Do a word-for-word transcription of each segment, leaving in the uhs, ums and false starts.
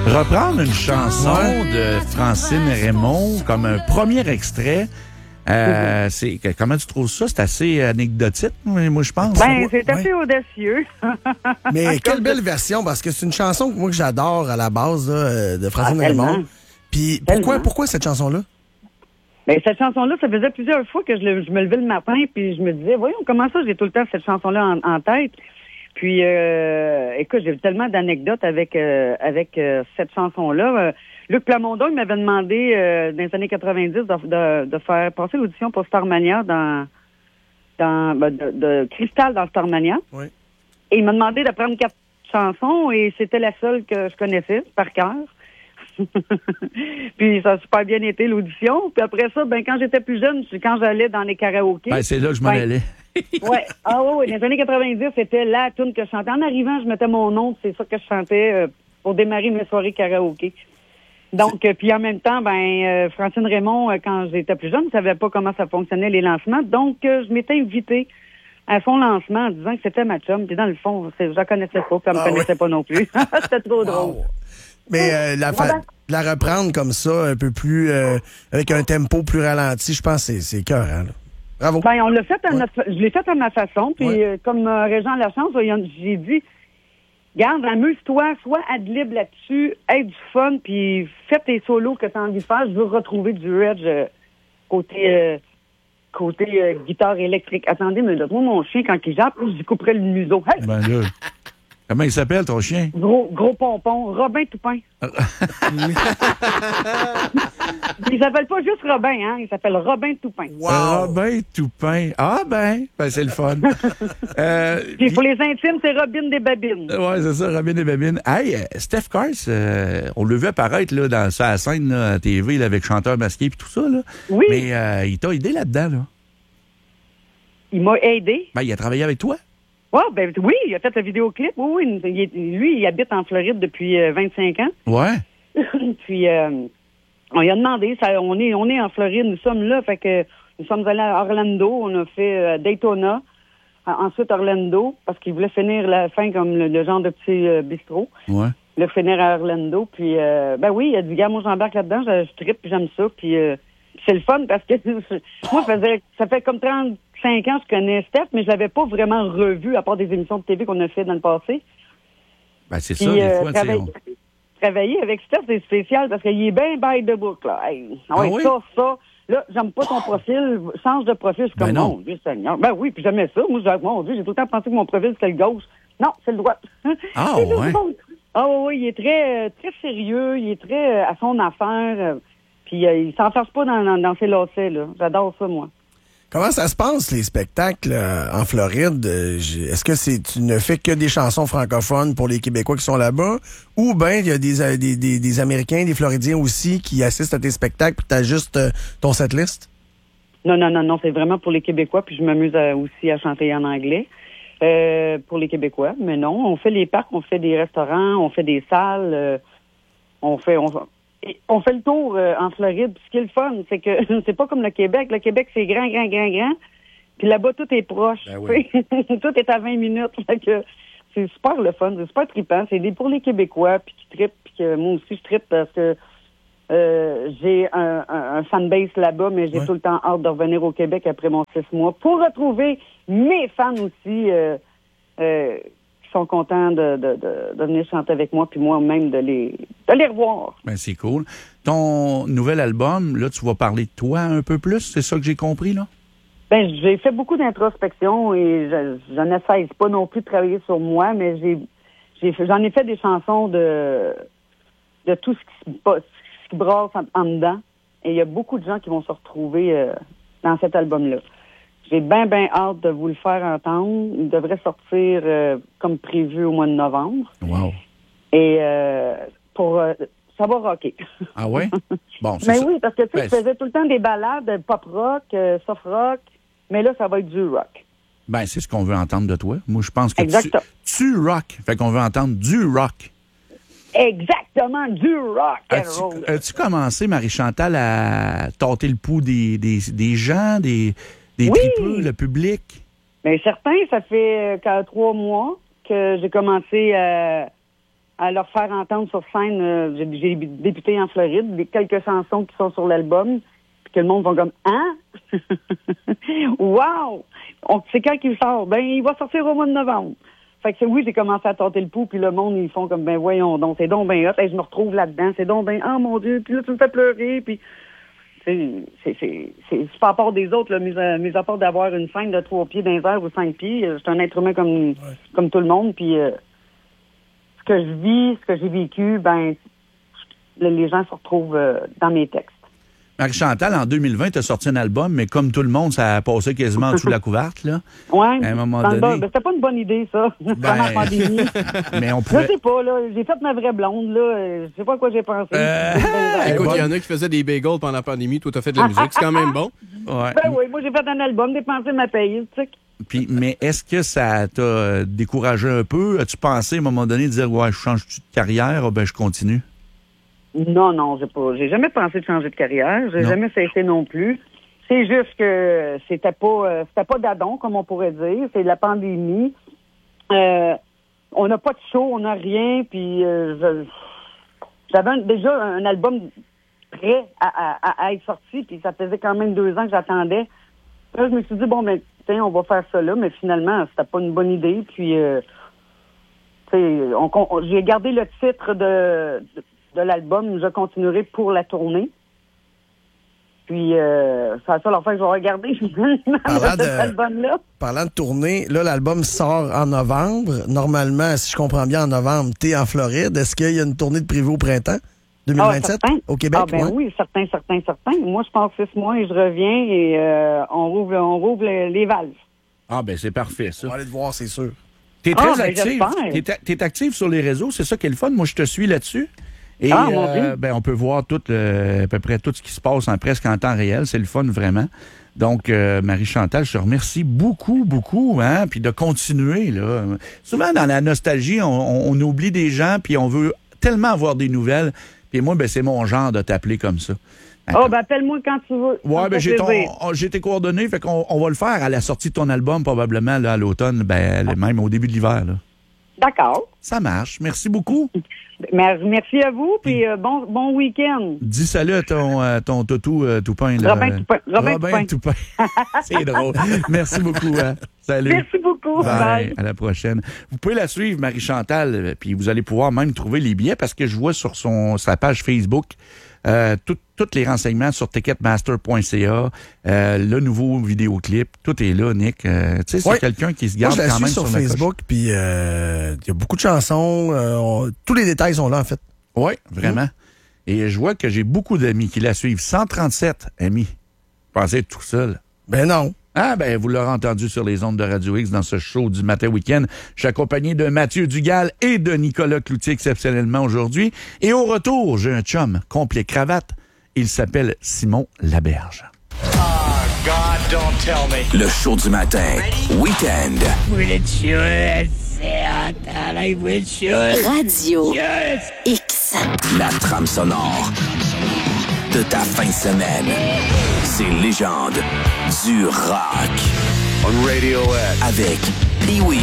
Reprendre une chanson de Francine Raymond comme un premier extrait, euh, c'est comment tu trouves ça? C'est assez anecdotique, moi, je pense. Ben, c'est assez ouais. audacieux. Mais quelle belle version, parce que c'est une chanson que moi que j'adore à la base là, de Francine Ah, Raymond. tellement. Puis pourquoi, Tellement. pourquoi cette chanson-là? Ben, cette chanson-là, ça faisait plusieurs fois que je, le- je me levais le matin puis je me disais, voyons, comment ça, j'ai tout le temps cette chanson-là en, en tête. Puis, euh, écoute, j'ai tellement d'anecdotes avec euh, avec euh, cette chanson-là. Euh, Luc Plamondon, il m'avait demandé euh, dans les années quatre-vingt-dix de, de, de faire passer l'audition pour Starmania dans dans ben, de, de Cristal dans Starmania. Oui. Et il m'a demandé de prendre quatre chansons et c'était la seule que je connaissais par cœur. Puis ça a super bien été l'audition. Puis après ça, ben quand j'étais plus jeune, c'est quand j'allais dans les karaokés. Ben, c'est là que je m'en Ben, allais. ouais. Ah oui, oui. Dans les années quatre-vingt-dix, c'était la tune que je chantais. En arrivant, je mettais mon nom, c'est ça que je chantais euh, pour démarrer mes soirées karaoké. Donc, euh, puis en même temps, ben euh, Francine Raymond, euh, quand j'étais plus jeune, ne savait pas comment ça fonctionnait les lancements. Donc, euh, je m'étais invitée à son lancement en disant que c'était ma chum. Puis dans le fond, c'est- je la connaissais pas, puis elle me Ah connaissait ouais. pas non plus. C'était trop drôle. Wow. Mais euh, la, fa- la reprendre comme ça, un peu plus, euh, avec un tempo plus ralenti, je pense que c'est, c'est écœurant, là. Bravo. Ben, on l'a fait à Ouais. notre, je l'ai fait à ma façon. Puis, Ouais. euh, comme euh, Régent Lachance, j'ai dit, garde, amuse-toi, sois ad-lib là-dessus, aie du fun, puis fais tes solos que tu as envie de faire. Je veux retrouver du edge euh, côté euh, côté euh, guitare électrique. Attendez, mais là, moi, mon chien, quand il jappe, je lui couperais le museau. Hey! Ben là, comment il s'appelle, ton chien? Gros, gros pompon, Robin Toupin. Il s'appelle pas juste Robin, hein, il s'appelle Robin Toupin. Wow. Robin Toupin. Ah ben, ben c'est le fun. euh, Puis pour les intimes, c'est Robin des Babines. Ouais, c'est ça, Robin et Babine. Hey, euh, Steph Cars, euh, on l'a vu apparaître là, dans sa scène là, à T V là, avec chanteur masqué et tout ça. Là. Oui. Mais euh, il t'a aidé là-dedans. Là. Il m'a aidé. Ben, il a travaillé avec toi. Oh, ben oui, il a fait le vidéoclip. Oui, oui. Il est- lui, il habite en Floride depuis euh, vingt-cinq ans. Ouais. Puis euh, on lui a demandé, ça, on est on est en Floride, nous sommes là, fait que nous sommes allés à Orlando, on a fait euh, Daytona, euh, ensuite Orlando, parce qu'il voulait finir la fin comme le, le genre de petit euh, bistrot. Ouais. Il voulait finir à Orlando, puis euh, ben oui, il a dit, gars, moi j'embarque là-dedans, je, je trippe, puis j'aime ça, puis euh, c'est le fun parce que moi, ça faisait, ça fait comme trente-cinq ans que je connais Steph, mais je l'avais pas vraiment revu à part des émissions de T V qu'on a fait dans le passé. Ben, c'est Puis, ça, des euh, fois. tu sais, travailler, on- travailler avec Steph, c'est spécial parce qu'il est bien by the book, là. Hey, ah ouais, oui? ça, ça. Là, j'aime pas ton profil. Change de profil. Je suis Ben comme, non. mon Dieu Seigneur. Ben oui, puis j'aimais ça. Moi, je, mon Dieu, j'ai tout le temps pensé que mon profil, c'était le gauche. Non, c'est le droit. Ah, C'est le ouais. droit. Ah oui, oui, il est très, euh, très sérieux. Il est très euh, à son affaire. euh, puis euh, il s'enfarge pas dans, dans, dans ses lacets, là. J'adore ça, moi. Comment ça se passe, les spectacles euh, en Floride? Euh, j'ai- Est-ce que c'est tu ne fais que des chansons francophones pour les Québécois qui sont là-bas? Ou bien il y a des, euh, des, des, des Américains, des Floridiens aussi qui assistent à tes spectacles puis tu as juste euh, ton setlist? Non, non, non, non, c'est vraiment pour les Québécois, puis je m'amuse à- aussi à chanter en anglais euh, pour les Québécois. Mais non, on fait les parcs, on fait des restaurants, on fait des salles, euh, on fait on, et on fait le tour euh, en Floride. Puis ce qui est le fun, c'est que c'est pas comme le Québec. Le Québec, c'est grand, grand, grand, grand. Puis là-bas, tout est proche. Ben oui. Tout est à vingt minutes. Fait que c'est super le fun, c'est super trippant. C'est des pour les Québécois, puis qui trippent, puis que moi aussi je trippe parce que Euh, j'ai un, un, un fanbase là-bas, mais j'ai Ouais. tout le temps hâte de revenir au Québec après mon six mois pour retrouver mes fans aussi euh, euh, qui sont contents de, de, de, de venir chanter avec moi, puis moi-même de les, de les revoir. Ben, c'est cool. Ton nouvel album, là, tu vas parler de toi un peu plus, c'est ça que j'ai compris, là? Ben, j'ai fait beaucoup d'introspection et je, je n'essaie pas non plus de travailler sur moi, mais j'ai, j'ai fait, j'en ai fait des chansons de, de tout ce qui se passe, ce qui brasse en, en dedans. Et il y a beaucoup de gens qui vont se retrouver euh, dans cet album-là. J'ai bien, bien hâte de vous le faire entendre. Il devrait sortir euh, comme prévu au mois de novembre. Wow. Et euh, pour euh, ça va rocker. Ah ouais? Bon, c'est Mais ça. oui, parce que tu sais, Ben, je faisais tout le temps des balades pop-rock, euh, soft-rock, mais là, ça va être du rock. Ben, c'est ce qu'on veut entendre de toi. Moi, je pense que tu, Exactement. tu rock. Fait qu'on veut entendre du rock. Exactement, du rock and roll. As-tu, as-tu commencé, Marie-Chantal, à tâter le pouls des, des, des gens, des, des Oui. tripeux, le public? Bien, certain, ça fait euh, qu'à trois mois que j'ai commencé à, à leur faire entendre sur scène. Euh, j'ai, j'ai débuté en Floride, des quelques chansons qui sont sur l'album, puis que le monde va comme « Hein? Wow! On, c'est quand qu'il sort? Ben, il va sortir au mois de novembre. » Fait que oui, j'ai commencé à tâter le pouls, puis le monde, ils font comme « Ben voyons donc, c'est donc ben hot. Hey, je me retrouve là-dedans, c'est donc ben, oh mon Dieu, puis là, tu me fais pleurer, puis... » C'est, c'est, c'est, c'est, c'est pas à part des autres, là, mis, à, mis à part d'avoir une scène de trois pieds d'un verre ou cinq pieds. C'est un être humain comme, ouais. comme tout le monde. Puis euh, ce que je vis, ce que j'ai vécu, ben les gens se retrouvent euh, dans mes textes. Marie-Chantal, en deux mille vingt, tu as sorti un album, mais comme tout le monde, ça a passé quasiment en dessous de la couverte, là. Oui, à un moment donné. Ben, c'était pas une bonne idée, ça. Ben, pendant la pandémie. Mais on pouvait... Je sais pas, là. J'ai fait ma vraie blonde, là. Je sais pas à quoi j'ai pensé. Euh... Écoute, il y en a qui faisaient des bagels pendant la pandémie. Toi, t'as fait de la musique. C'est quand même bon. Ouais. Ben oui, moi, j'ai fait un album, dépensé ma paye, tu sais. Puis, mais est-ce que ça t'a découragé un peu? As-tu pensé, à un moment donné, de dire, ouais, je change-tu de carrière? Oh, ben, je continue. Non, non, j'ai pas. J'ai jamais pensé de changer de carrière. J'ai non. jamais cessé non plus. C'est juste que c'était pas, euh, c'était pas d'adon, comme on pourrait dire. C'est la pandémie. Euh, on n'a pas de show, on n'a rien. Puis euh, je, j'avais un, déjà un album prêt à, à, à être sorti. Puis ça faisait quand même deux ans que j'attendais. Là, je me suis dit bon ben, tiens, on va faire ça là. Mais finalement, c'était pas une bonne idée. Puis, euh, tu sais, on, on, j'ai gardé le titre de, de de l'album, je continuerai pour la tournée. Puis, euh, c'est ça l'enfant que je vais regarder parlant de cet album-là. Parlant de tournée, là, l'album sort en novembre. Normalement, si je comprends bien, en novembre, t'es en Floride. Est-ce qu'il y a une tournée de prévu au printemps deux mille vingt-sept? Ah, au Québec? Ah, ben ouais. Oui, certain, certain, certain. Moi, je passe six mois et je reviens et euh, on rouvre, on rouvre les, les valves. Ah, ben c'est parfait, ça. On va aller te voir, c'est sûr. T'es très ah, ben, active. T'es, t'es active sur les réseaux, c'est ça qui est le fun. Moi, je te suis là-dessus. Et ah, euh, ben, on peut voir tout le, à peu près tout ce qui se passe en presque en temps réel. C'est le fun, vraiment. Donc, euh, Marie-Chantal, je te remercie beaucoup, beaucoup, hein, puis de continuer, là. Souvent, dans la nostalgie, on, on, on oublie des gens, puis on veut tellement avoir des nouvelles. Puis moi, ben, c'est mon genre de t'appeler comme ça. D'accord. Oh, ben, appelle-moi quand tu veux. Ouais, ben, j'ai, ton, j'ai tes coordonnées, fait qu'on on va le faire à la sortie de ton album, probablement, là, à l'automne, ben, ah. même au début de l'hiver, là. D'accord. Ça marche. Merci beaucoup. Merci à vous, puis euh, bon, bon week-end. Dis salut à ton, euh, ton toutou euh, Toupin. Là. Robin Toupin. Robin, Robin Toupin. C'est drôle. Merci beaucoup. Hein. Salut. Merci beaucoup. Bye. Bye. À la prochaine. Vous pouvez la suivre, Marie-Chantal, puis vous allez pouvoir même trouver les billets parce que je vois sur son sa page Facebook euh, tous tout les renseignements sur ticketmaster point c a, euh, le nouveau vidéoclip. Tout est là, Nick. Euh, tu sais, c'est oui. quelqu'un qui se garde Moi, je la quand suis même sur, sur Facebook, puis il euh, y a beaucoup de chansons. Euh, on, tous les détails sont là, en fait. Oui, vraiment. Mmh. Et je vois que j'ai beaucoup d'amis qui la suivent. cent trente-sept amis. Je pensais être tout seul. Ben non. Ah, ben, vous l'aurez entendu sur les ondes de Radio X dans ce show du matin week-end. Je suis accompagné de Mathieu Dugal et de Nicolas Cloutier exceptionnellement aujourd'hui. Et au retour, j'ai un chum complet cravate. Il s'appelle Simon Laberge. Oh, God, don't tell me. Le show du matin, week-end. Radio X. La trame sonore de ta fin de semaine. Ces légendes du rock. On Radio X. Avec Pee-Wee.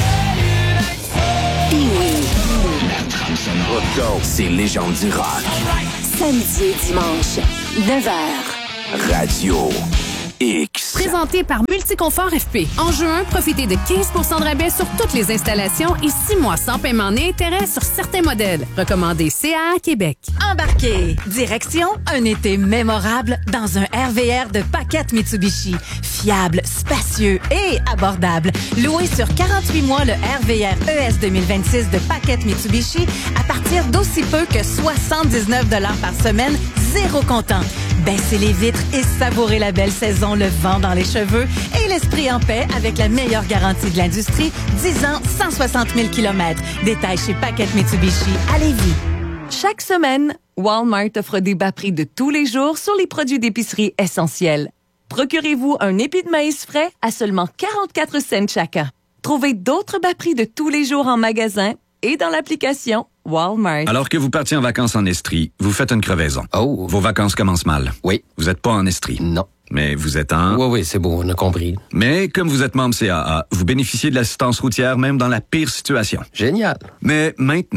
Pee-Wee. La trame sonore. Let's go. Ces légendes du rock. Samedi et dimanche, neuf heures. Radio X. Présenté par Multiconfort F P. En juin, profitez de quinze pour cent de rabais sur toutes les installations et six mois sans paiement ni intérêt sur certains modèles. Recommandé C A A Québec. Embarquez. Direction un été mémorable dans un R V R de Paquette Mitsubishi. Fiable, spacieux et abordable. Loué sur quarante-huit mois le R V R E S deux mille vingt-six de Paquette Mitsubishi à partir d'aussi peu que soixante-dix-neuf dollars par semaine, zéro comptant. Baissez les vitres et savourez la belle saison, le vent dans les cheveux et l'esprit en paix avec la meilleure garantie de l'industrie, dix ans, cent soixante mille kilomètres. Détails chez Paquette Mitsubishi à Lévis. Chaque semaine, Walmart offre des bas prix de tous les jours sur les produits d'épicerie essentiels. Procurez-vous un épi de maïs frais à seulement quarante-quatre cents chacun. Trouvez d'autres bas prix de tous les jours en magasin et dans l'application Walmart. Alors que vous partiez en vacances en Estrie, vous faites une crevaison. Oh. Vos vacances commencent mal. Oui. Vous n'êtes pas en Estrie. Non. Mais vous êtes en... Oui, oui, c'est bon, on a compris. Mais comme vous êtes membre C A A, vous bénéficiez de l'assistance routière même dans la pire situation. Génial. Mais maintenant,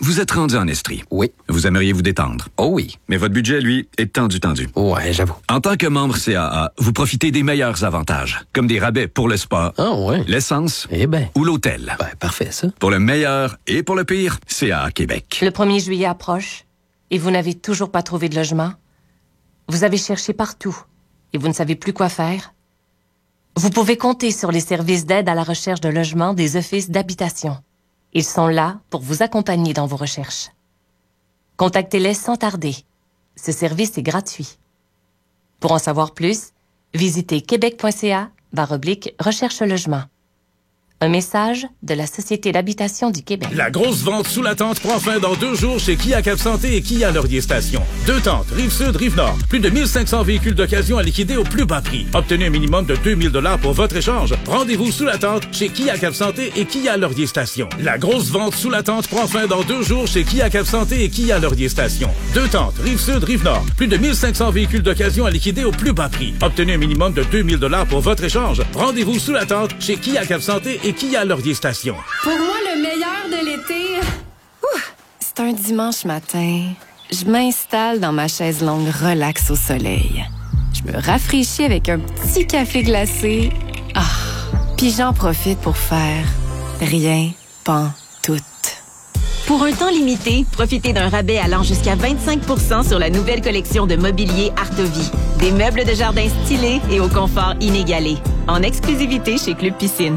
Vous êtes rendu en Estrie. Oui. Vous aimeriez vous détendre. Oh oui. Mais votre budget, lui, est tendu, tendu. Ouais, j'avoue. En tant que membre C A A, vous profitez des meilleurs avantages, comme des rabais pour le spa, Ah ouais. l'essence Eh ben. ou l'hôtel. Ben, parfait, ça. Pour le meilleur et pour le pire, C A A Québec. Le premier juillet approche et vous n'avez toujours pas trouvé de logement? Vous avez cherché partout et vous ne savez plus quoi faire? Vous pouvez compter sur les services d'aide à la recherche de logement des offices d'habitation. Ils sont là pour vous accompagner dans vos recherches. Contactez-les sans tarder. Ce service est gratuit. Pour en savoir plus, visitez québec.ca barre oblique recherche logement. Un message de la Société d'habitation du Québec. La grosse vente sous la tente prend fin dans deux jours chez Kia Cap Santé et Kia Laurier Station. Deux tentes, Rive-Sud, Rive-Nord. Plus de mille cinq cents véhicules d'occasion à liquider au plus bas prix. Obtenez un minimum de deux mille dollars pour votre échange. Rendez-vous sous la tente chez Kia Cap Santé et Kia Laurier Station. La grosse vente sous la tente prend fin dans deux jours chez Kia Cap Santé et Kia Laurier Station. Deux tentes, Rive-Sud, Rive-Nord. Plus de mille cinq cents véhicules d'occasion à liquider au plus bas prix. Obtenez un minimum de deux mille dollars pour votre échange. Rendez-vous sous la tente chez Kia Cap Santé et Kia Laurier Station. Pour moi, le meilleur de l'été, Ouh, c'est un dimanche matin. Je m'installe dans ma chaise longue relax au soleil. Je me rafraîchis avec un petit café glacé. Ah, puis j'en profite pour faire rien, pantoute. Pour un temps limité, profitez d'un rabais allant jusqu'à vingt-cinq pour cent sur la nouvelle collection de mobilier Artovie. Des meubles de jardin stylés et au confort inégalé. En exclusivité chez Club Piscine.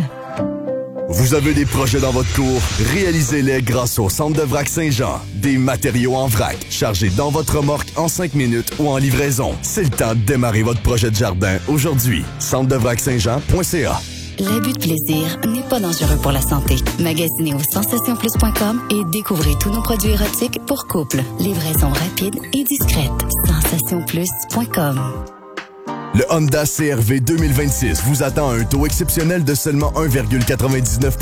Vous avez des projets dans votre cour? Réalisez-les grâce au Centre de Vrac Saint-Jean. Des matériaux en vrac, chargés dans votre remorque en cinq minutes ou en livraison. C'est le temps de démarrer votre projet de jardin aujourd'hui. centre de vrac saint jean point c a. L'abus de plaisir n'est pas dangereux pour la santé. Magasinez au sensation plus point com et découvrez tous nos produits érotiques pour couple. Livraison rapide et discrète. sensation plus point com. Le Honda C R V deux mille vingt-six vous attend à un taux exceptionnel de seulement un virgule quatre-vingt-dix-neuf